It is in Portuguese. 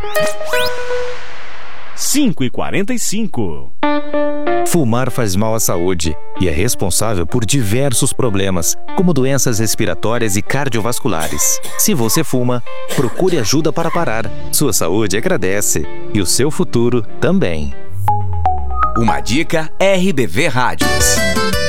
5h45. Fumar faz mal à saúde e é responsável por diversos problemas, como doenças respiratórias e cardiovasculares. Se você fuma, procure ajuda para parar. Sua saúde agradece e o seu futuro também. Uma dica RBV Rádios.